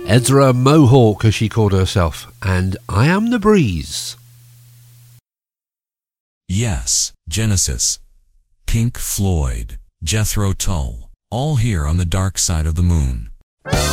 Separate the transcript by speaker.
Speaker 1: Ezra Mohawk, as she called herself, and I Am the Breeze.
Speaker 2: Yes, Genesis, Pink Floyd, Jethro Tull, all here on the dark side of the moon.